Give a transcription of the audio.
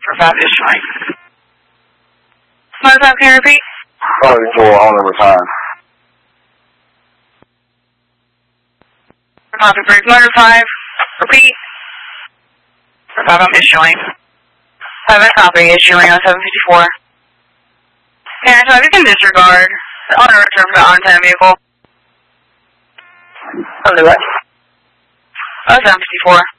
5 issuing. Motor 5, can you repeat? For all number 5. Copy, break. Motor 5, repeat. 5, I'm issuing. 5, I copy, issuing on 754. Yeah, so you can disregard. On a return for the on-time vehicle. On the right. 754.